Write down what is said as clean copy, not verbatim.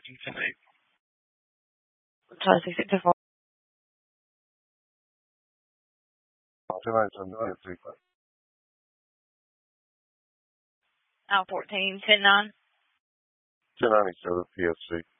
10-8. Charlie 664. 10-9, 14, 10-9. 1097 PFC.